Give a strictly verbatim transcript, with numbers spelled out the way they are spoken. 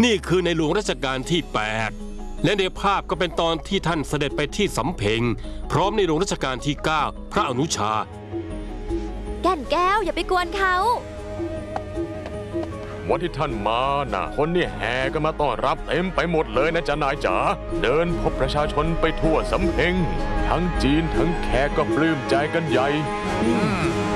นี่คือในหลวงรัชกาลที่แปดและในภาพก็เป็นตอนที่ท่านเสด็จไปที่สำเพ็งพร้อมในหลวงรัชกาลที่เก้าพระอนุชาแก่นแก้วอย่าไปกวนเขาวันที่ท่านมาน่ะคนนี่แห่กันมาต้อนรับเต็มไปหมดเลยนะจ๊ะนายจ๋าเดินพบประชาชนไปทั่วสำเพ็งทั้งจีนทั้งแขกก็ปลื้มใจกันใหญ่